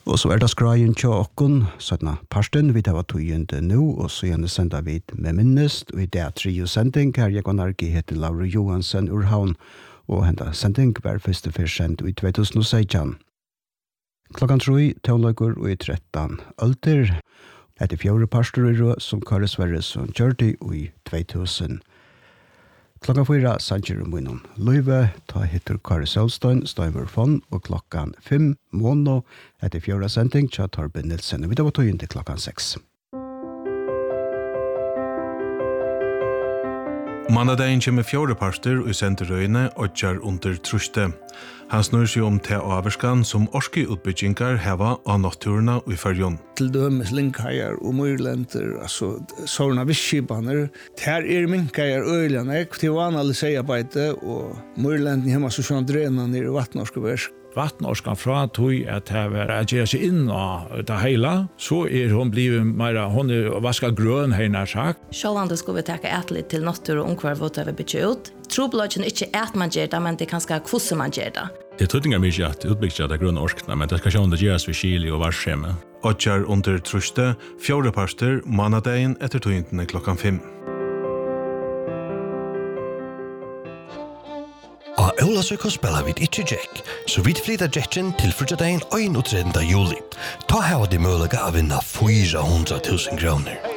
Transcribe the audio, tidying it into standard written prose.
Og så det skrajen tjåkon, sånn parsten vi tar tøyende nå, og så gjerne sender vi med minnest, og i det trio sending, her jeg kan arke heter Laura Johansen Urhavn, og henda sending var første sendt i 2016. Klokkan 3, tøvløyker og i 13 alder, etter 4 pastorer som Kari Sverresson kjørte i 2000. Klokkan 4, Sanger og Munnen Løyve, ta heter Kari Sølstein, Steimer Fond, og klokkan 5, Mono, etter 4 sending, tja Torben Nilsen, og vi tar tog inn til klokkan 6. Mandagen kommer 4 parter og sender røyene og kjær under truste. Han snur seg om til averskan som orske utbyggingar heva av naturene i Färjön. Til dømes linkhajar og myrlenter, altså sånne visskipaner. Her minkhajar øyljane, til vanlig seiarbeite, og myrlenten hjemme så sånn drena nere i vattnorske versk. Vatnorskan fra tog at her var at gjøre seg inn av det hele, så hun blivet mer, hun vasket grøn her nær sagt. Sjålande skulle vi takke etterlig til natur og omkvar vårt vi bytje ut. Trobladjen ikke at man gjør det, men det kan skal hvordan man gjør det. Det tror jeg mye at utbygget det grønne orskene, men det skal ikke om det gjøres ved Kili og varskjemme. Odjar under truste, 4 parter, mandagen etter togintene klokkan 5. Av Aulasøk spiller vi ikke Jack, så vi flytter Jacken til frutjadagen 31. juli. Ta her de mulige av vinna 400 000 kroner.